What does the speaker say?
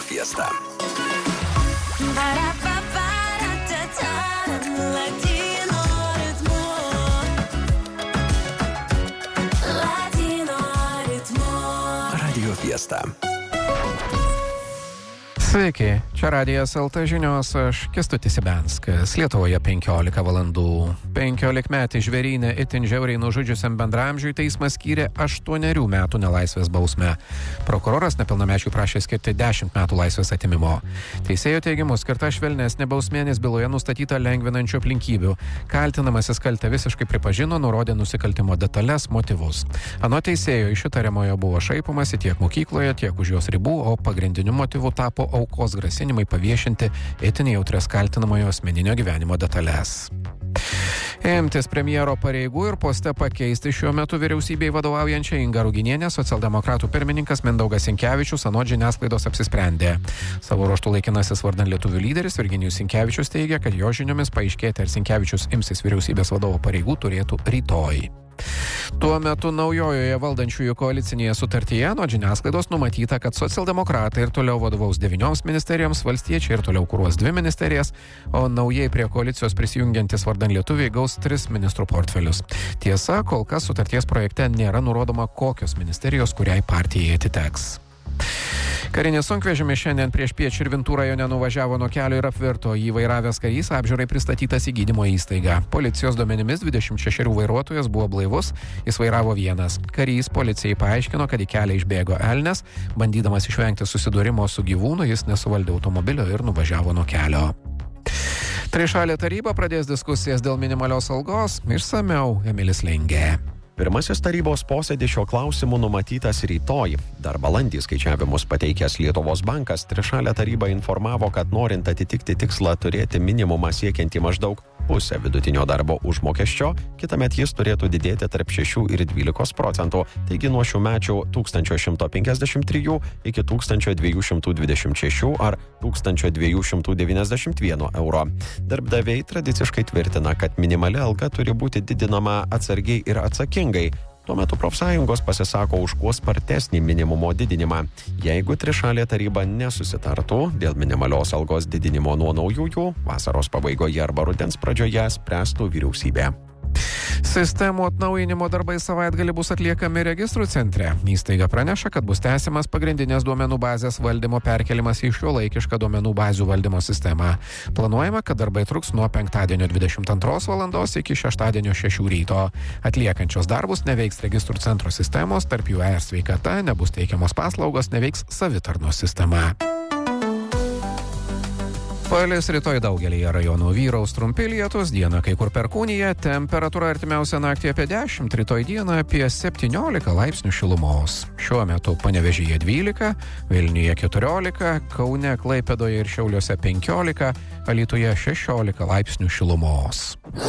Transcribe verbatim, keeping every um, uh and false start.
Fiesta. Radio Fiesta. Sveiki, čia Radijas el te žinios, aš Kęstutis Ibenskas. Lietuvoje penkiolika valandų. penkiolikmetį žvėrynę itin žiauriai nužudžiusiam bendramžiui teismas skyrė aštuonerių metų nelaisvės bausmę. Prokuroras nepilnamečiui prašė skirti dešimt metų laisvės atimimo. Teisėjo teigimu skirta švelnesnė bausmė, nes byloje nustatyta lengvinančių aplinkybių. Kaltinamasis kaltę visiškai pripažino, nurodė nusikaltimo detales, motyvus. Anot teisėjo, iš įtariamojo buvo šaipomasi tiek mokykloje, tiek už jos ribų, o pagrindiniu motyvu tapo aukos grasinimai paviešinti itin jautrias kaltinamojo asmeninio gyvenimo detalės. Imtis premjero pareigų ir poste pakeisti šiuo metu vyriausybei vadovaujančią Ingą Ruginienę socialdemokratų pirmininkas Mindaugas Sinkevičius anot žiniasklaidos apsisprendė. Savo ruožtu laikinasis vardan lietuvių lyderis Virginijus Sinkevičius teigia, kad jo žiniomis paaiškėti, ar Sinkevičius imsis vyriausybės vadovo pareigų, turėtų rytoj. Tuo metu naujojoje valdančiųjų koalicinėje sutartyje nuo žiniasklaidos numatyta, kad socialdemokratai ir toliau vadovaus devynioms ministerijoms, valstiečiai ir toliau kuruos dvi ministerijas, o naujai prie koalicijos prisijungiantis vardan lietuviai gaus tris ministrų portfelius. Tiesa, kol kas sutarties projekte nėra nurodoma, kokios ministerijos kuriai partijai atiteks. Karinis sunkvežimis šiandien prieš Piet Širvintų rajone nuvažiavo nuo kelio ir apvirto. Jį vairavęs karys apžiūrai pristatytas į gydymo įstaigą. Policijos duomenimis dvidešimt šešerių vairuotojas buvo blaivus, jis vairavo vienas. Karys policijai paaiškino, kad į kelią išbėgo elnias, bandydamas išvengti susidūrimo su gyvūnu, jis nesuvaldė automobilio ir nuvažiavo nuo kelio. Trišalė taryba pradės diskusijas dėl minimalios algos, išsamiau Emilis Lingė. Pirmasis tarybos posėdis šio klausimu numatytas rytoj. Dar balandį skaičiavimus pateikęs Lietuvos bankas trišalę tarybą informavo, kad norint atitikti tikslą turėti minimumą siekiantį maždaug pusę vidutinio darbo užmokesčio, kitąmet jis turėtų didėti tarp šešių ir dvylikos procentų, taigi nuo šių mečių tūkstančio šimto penkiasdešimt trijų iki tūkstančio dviejų šimtų dvidešimt šešių ar tūkstančio dviejų šimtų devyniasdešimt vieno euro. Darbdaviai tradiciškai tvirtina, kad minimali alga turi būti didinama atsargiai ir atsakingai. Tuo metu profsąjungos pasisako už kuo spartesnį minimumo didinimą. Jeigu trišalė taryba nesusitartų dėl minimalios algos didinimo nuo naujųjų, vasaros pabaigoje arba rudens pradžioje spręstų vyriausybė. Sistemų atnaujinimo darbai savaitgalį bus atliekami registrų centre. Įstaiga praneša, kad bus tęsiamas pagrindinės duomenų bazės valdymo perkelimas į šiuolaikišką duomenų bazių valdymo sistemą. Planuojama, kad darbai truks nuo penktadienio dvidešimt antros valandos iki šeštadienio šešių ryto. Atliekančios darbus neveiks registrų centro sistemos, tarp jų e-sveikata, nebus teikiamos paslaugos, neveiks savitarnos sistema. Palis rytoj daugelyje rajonų vyraus trumpi lietūs, dieną kai kur perkūnija, temperatūra artimiausią naktį apie dešimt, rytoj dieną apie septyniolika laipsnių šilumos. Šiuo metu Panevėžyje dvylika, Vilniuje keturiolika, Kaune, Klaipėdoje ir Šiauliuose penkiolika, Alytuje šešiolika laipsnių šilumos.